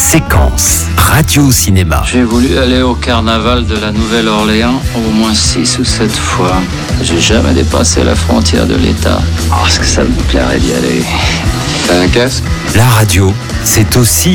Séquence radio-cinéma. J'ai voulu aller au carnaval de la Nouvelle-Orléans au moins 6 ou 7 fois. J'ai jamais dépassé la frontière de l'État. Oh, est-ce que ça me plairait d'y aller? T'as un casque? La radio, c'est aussi